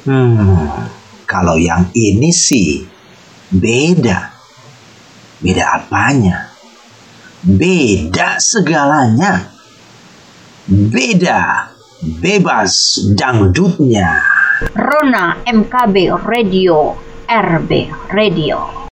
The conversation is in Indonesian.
Kalau yang ini sih beda. Beda apanya? Beda segalanya. Beda bebas dangdutnya. Rona MKB Radio, RB Radio.